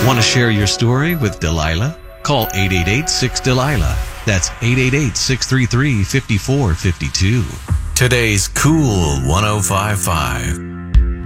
Want to share your story with Delilah? Call 888-6-DELILAH. That's 888-633-5452. Today's Cool 105.5.